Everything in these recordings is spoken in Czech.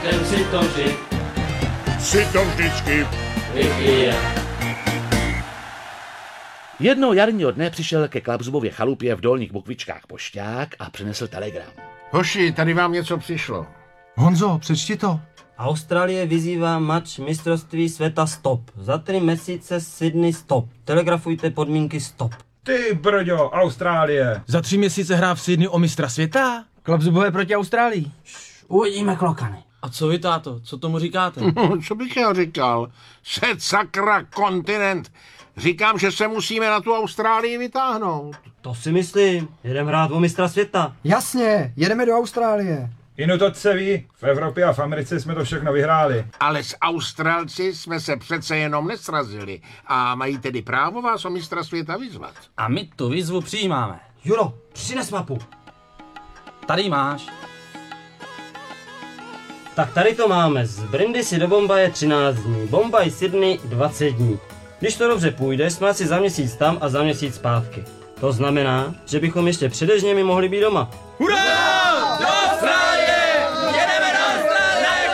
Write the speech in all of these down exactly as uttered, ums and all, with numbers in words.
Ten si to vždy, Si to vždycky vypije. Jednoho jarního dne přišel ke Klapzubově chalupě v Dolních Bukvičkách pošťák a přinesl telegram. Hoši, tady vám něco přišlo. Honzo, přečti to. Austrálie vyzývá mač mistrovství světa stop. Za tři měsíce Sydney stop. Telegrafujte podmínky stop. Ty brďo, Austrálie. Za tři měsíce hrá v Sydney o mistra světa? Klapzubové proti Austrálii. Uvidíme, klokany. A co vy, táto? Co tomu říkáte? Co bych já říkal? Set sakra kontinent. Říkám, že se musíme na tu Austrálii vytáhnout. To si myslím. Jedem hrát o mistra světa. Jasně, jedeme do Austrálie. Inu to se ví, v Evropě a v Americe jsme to všechno vyhráli. Ale s Australci jsme se přece jenom nesrazili a mají tedy právo vás o mistra světa vyzvat. A my tu výzvu přijímáme. Juro, přines mapu. Tady máš. Tak tady to máme. Z Brindisi do Bombaje třináct dní. Bombaj Sydney dvacet dní. Když to dobře půjde, jsme asi za měsíc tam a za měsíc zpátky. To znamená, že bychom ještě před dežněmi mohli být doma. Hurá! Do Austrálie! Jedeme do Austrálie!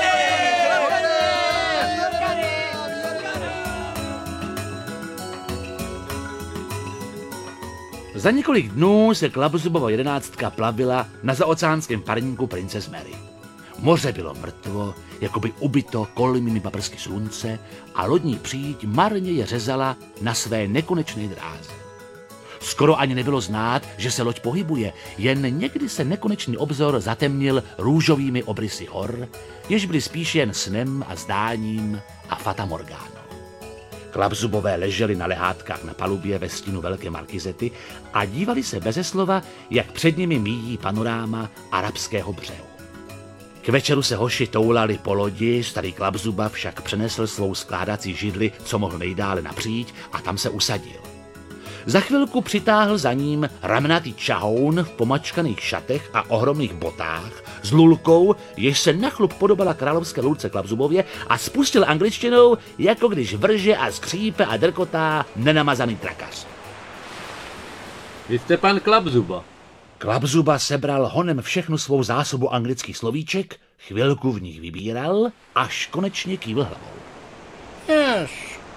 Za několik dnů se Klapzubova jedenáctka plavila na zaoceánském parníku Princess Mary. Moře bylo mrtvo, jakoby ubito kolmými paprsky slunce a lodní příď marně je řezala na své nekonečné dráze. Skoro ani nebylo znát, že se loď pohybuje, jen někdy se nekonečný obzor zatemnil růžovými obrysy hor, jež byly spíš jen snem a zdáním a fatamorgánou. Klapzubové leželi na lehátkách na palubě ve stínu velké markizety a dívali se beze slova, jak před nimi míjí panoráma arabského břehu. K večeru se hoši toulali po lodi, starý Klapzuba však přenesl svou skládací židli, co mohl nejdále napříč, a tam se usadil. Za chvilku přitáhl za ním ramnatý čahoun v pomačkaných šatech a ohromných botách s lulkou, jež se na chlup podobala královské lulce Klapzubově, a spustil angličtinou, jako když vrže a skřípe a drkotá nenamazaný trakař. Vy jste pan Klapzuba. Klapzuba sebral honem všechnu svou zásobu anglických slovíček, chvilku v nich vybíral, až konečně kývl hlavou. Yes.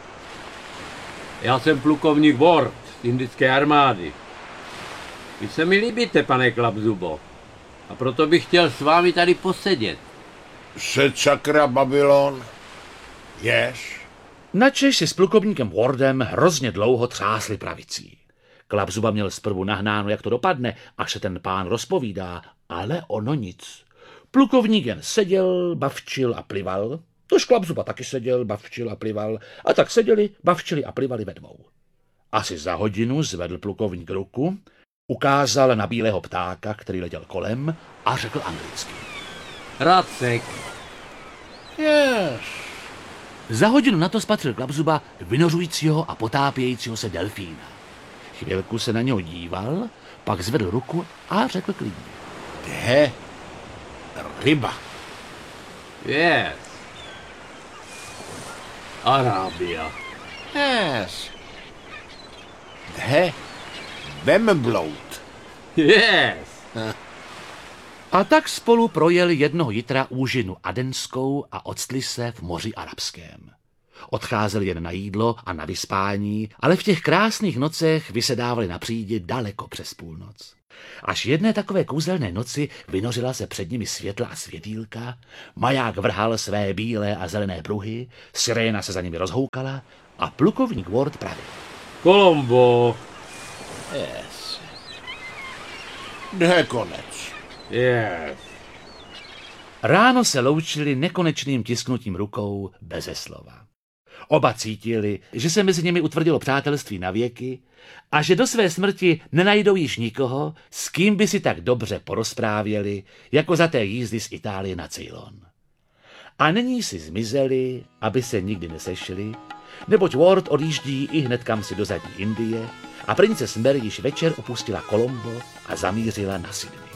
Já jsem plukovník Ward z indické armády. Vy se mi líbíte, pane Klapzubo. A proto bych chtěl s vámi tady posedět. Set sakra Babylon. Yes. Načež si s plukovníkem Wardem hrozně dlouho třásli pravicí. Klapzuba měl zprvu nahnáno, jak to dopadne, až se ten pán rozpovídá, ale ono nic. Plukovník jen seděl, bavčil a plival, tož Klapzuba taky seděl, bavčil a plival, a tak seděli, bavčili a plivali ve dvou. Asi za hodinu zvedl plukovník ruku, ukázal na bílého ptáka, který letěl kolem, a řekl anglicky. Racek. Yes. Za hodinu na to spatřil Klapzuba vynořujícího a potápějícího se delfína. Chvilku se na něho díval, pak zvedl ruku a řekl klidně. Kde? Ryba. Yes. Arábia. Yes. Kde? Vemblout. Yes. A tak spolu projeli jednoho jitra úžinu adenskou a octli se v moři arabském. Odcházeli jen na jídlo a na vyspání, ale v těch krásných nocech vysedávali na přídi daleko přes půlnoc. Až jedné takové kouzelné noci vynořila se před nimi světla a světýlka, maják vrhal své bílé a zelené pruhy, siréna se za nimi rozhoukala a plukovník Ward pravil. Colombo. Yes. Kde konec? Yes. Ráno se loučili nekonečným tisknutím rukou beze slova. Oba cítili, že se mezi nimi utvrdilo přátelství na věky a že do své smrti nenajdou již nikoho, s kým by si tak dobře porozprávěli, jako za té jízdy z Itálie na Ceylon. A nyní si zmizeli, aby se nikdy nesešli, neboť Ward odjíždí i hned kam si do zadní Indie a Princess Mary již večer opustila Colombo a zamířila na Sydney.